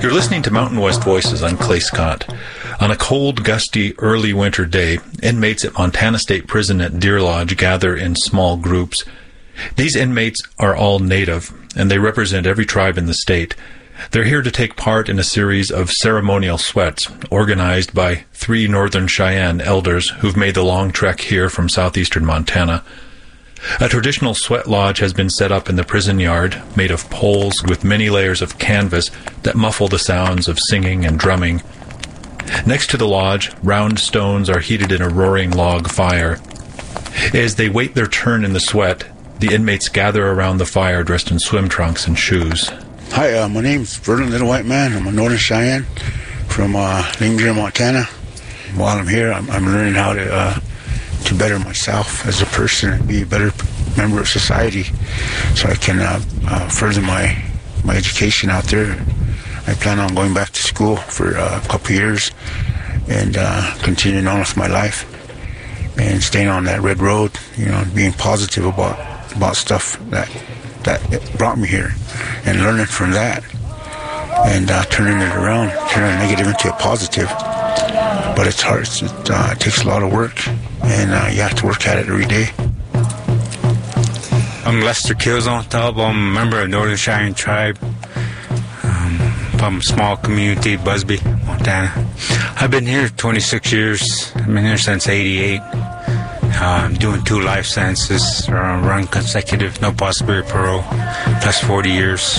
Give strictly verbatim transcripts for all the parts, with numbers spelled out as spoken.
You're listening to Mountain West Voices on Clay Scott. On a cold, gusty, early winter day, inmates at Montana State Prison at Deer Lodge gather in small groups. These inmates are all native, and they represent every tribe in the state. They're here to take part in a series of ceremonial sweats organized by three Northern Cheyenne elders who've made the long trek here from southeastern Montana. A traditional sweat lodge has been set up in the prison yard, made of poles with many layers of canvas that muffle the sounds of singing and drumming. Next to the lodge, round stones are heated in a roaring log fire. As they wait their turn in the sweat, the inmates gather around the fire dressed in swim trunks and shoes. Hi, uh, my name's Vernon Little White Man. I'm a Northern Cheyenne from uh, Lincoln, Montana. While I'm here, I'm, I'm learning how to uh, to better myself as a person and be a better member of society, so I can uh, uh, further my my education out there. I plan on going back to school for uh, a couple years and uh, continuing on with my life and staying on that red road, you know, being positive about about stuff that that brought me here and learning from that and uh, turning it around, turning a negative into a positive. But it's hard. It, uh, it takes a lot of work, and uh, you have to work at it every day. I'm Lester Kills-on Top. I'm a member of Northern Cheyenne Tribe. Um, from a small community, Busby, Montana. I've been here twenty-six years. I've been here since eighty-eight. Uh, I'm doing two life sentences, uh, run consecutive, no possibility of parole, plus forty years.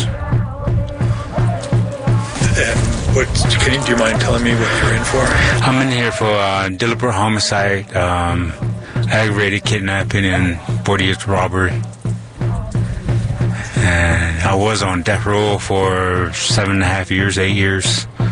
And what, can you, do you mind telling me what you're in for? I'm in here for uh, deliberate homicide, um, aggravated kidnapping, and forty years robbery. And I was on death row for seven and a half years, eight years.